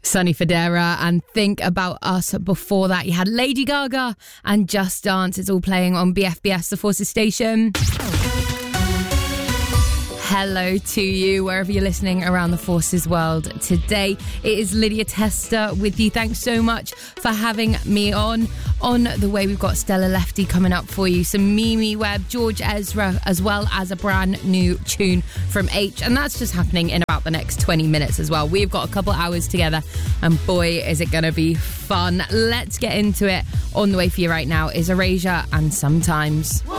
Sonny Fodera and Think About Us. Before that, you had Lady Gaga and Just Dance. It's all playing on BFBS, the Forces station. Hello to you, wherever you're listening around the Forces world. Today, it is Lydia Tester with you. Thanks so much for having me on. On the way, we've got Stella Lefty coming up for you, some Mimi Webb, George Ezra, as well as a brand new tune from H. And that's just happening in about the next 20 minutes as well. We've got a couple hours together, and boy, is it going to be fun. Let's get into it. On the way for you right now is Erasure and Sometimes.